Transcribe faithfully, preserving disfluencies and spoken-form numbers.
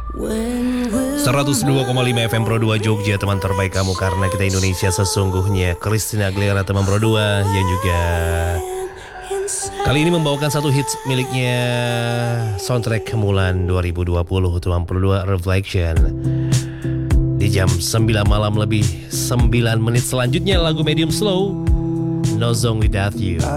seratus dua koma lima F M Pro dua Jogja, teman terbaik kamu karena kita Indonesia sesungguhnya. Christina Aguilera, teman Pro dua yang juga kali ini membawakan satu hits miliknya soundtrack Mulan dua ribu dua puluh, teman Pro dua, Reflection. Di jam sembilan malam lebih sembilan menit selanjutnya lagu medium slow, No Song Without You.